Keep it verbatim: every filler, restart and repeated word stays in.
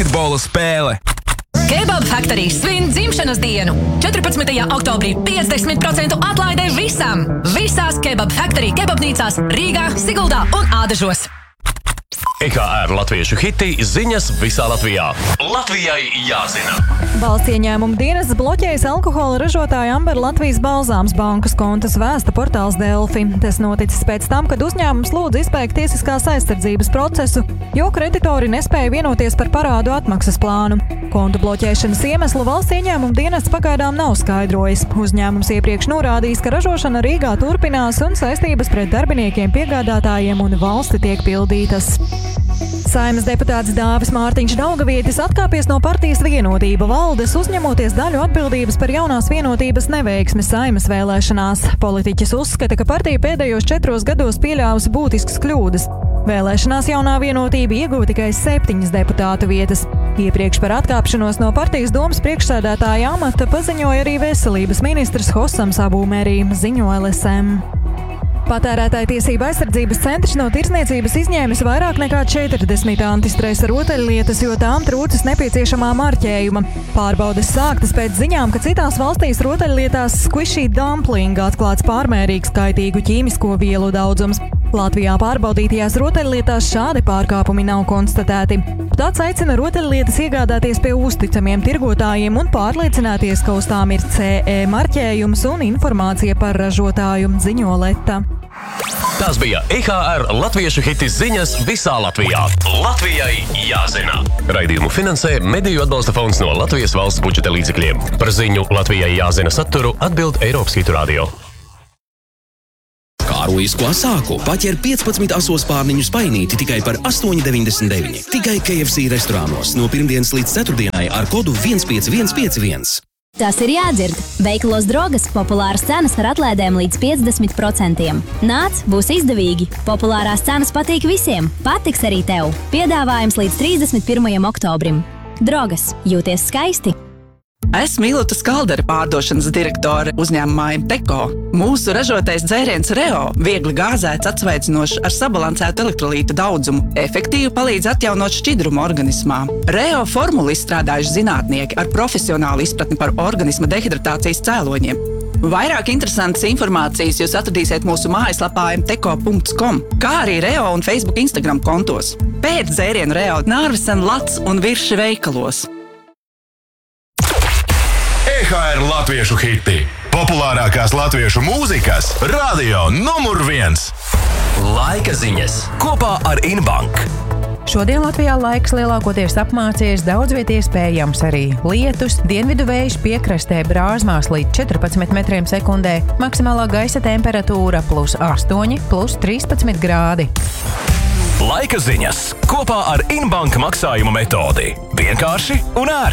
basketbola spēle. Kebab Factory svin dzimšanas dienu. četrpadsmitajā oktobrī piecdesmit procentu atlaide visam. Visās Kebab Factory kebabnīcās Rīgā, Siguldā un Ādažos. E K R latviešu hiti ziņas visā Latvijā. Latvijai jāzina. Valsts ieņēmuma dienests bloķējas alkohola ražotāja Amber Latvijas Balzāms bankas kontas, vēsta portāls Delfi. Tas noticis pēc tam, kad uzņēmums lūdza izbeigt tiesiskās aizsardzības procesu, jo kreditori nespēja vienoties par parādu atmaksas plānu. Kontu bloķēšanas iemeslu valsts ieņēmuma dienests pagaidām nav skaidrojis. Uzņēmums iepriekš norādījis, ka ražošana Rīgā turpinās un saistības pret darbiniekiem, piegādātājiem un valsti tiek pildītas. Saeimas deputāts Dāvis Mārtiņš Daugavietis atkāpies no partijas Vienotība valdes, uzņemoties daļu atbildības par jaunās vienotības neveiksmi Saeimas vēlēšanās. Politiķis uzskata, ka partija pēdējos četros gados pieļāvusi būtiskas kļūdas. Vēlēšanās jaunā vienotība ieguva tikai septiņas deputātu vietas. Iepriekš par atkāpšanos no partijas domas priekšsēdētāja amata paziņoja arī veselības ministrs Hosams Abūmerī, ziņo L S M. Patērētāju tiesību aizsardzības centrs no tirdzniecības izņēmis vairāk nekā četrdesmit antistresa rotaļlietas, jo tām trūcis nepieciešamā marķējuma. Pārbaudes sāktas pēc ziņām, ka citās valstīs rotaļlietās squishy dumpling atklāts pārmērīgs kaitīgu ķīmisko vielu daudzums. Latvijā pārbaudītajās rotaļlietās šādi pārkāpumi nav konstatēti. Tāds aicina rotaļlietas iegādāties pie uzticamiem tirgotājiem un pārliecināties, ka uz tām ir C E marķējums un informācija par ražotāju, ziņo Leta. Tas bija E K R latviešu hiti ziņas visā Latvijā. Latvijai jāzina. Raidījumu finansē Mediju atbalsta fonds no Latvijas valsts budžeta līdzekļiem. Par ziņu Latvijai jāzina saturu atbild Eiropas Hitu radio. Kāroļisku asāku paķer piecpadsmit asos pārniņu spainīti tikai par astoņi deviņdesmit deviņi. Tikai K F C restorānos no pirmdienas līdz ceturtdienai ar kodu viens pieci viens pieci viens. Tas ir jādzird. Veikalos Drogas populāras cenas ar atlaidēm līdz piecdesmit procentiem. Nāc, būs izdevīgi. Populārās cenas patīk visiem. Patiks arī tev. Piedāvājums līdz trīsdesmit pirmajam oktobrim. Drogas. Jūties skaisti. Esmu Ilota Skaldere, pārdošanas direktore uzņēmumā Imteko. Mūsu ražotais dzēriens Reo viegli gāzēts, atsveicinošs ar sabalansētu elektrolīta daudzumu, efektīvi palīdz atjaunot šķidrumu organismā. Reo formulu izstrādājuši zinātnieki ar profesionālu izpratni par organisma dehidratācijas cēloņiem. Vairāk interesantas informācijas jūs atradīsiet mūsu mājaslapā imteko punkts com, kā arī Reo un Facebook Instagram kontos. Pēc dzērienu Reo Nārvisen, Lats un Virši veikalos. E K R latviešu hiti. Populārākās latviešu mūzikas radio numur viens. Laika ziņas kopā ar Inbank. Šodien Latvijā laiks lielākoties apmācies, daudz viet iespējams arī lietus, dienvidu vējš piekrastē brāzmās līdz četrpadsmit metriem sekundē, maksimālā gaisa temperatūra plus astoņi, plus trīspadsmit grādi. Laika ziņas kopā ar Inbank maksājumu metodi. Vienkārši un ērti.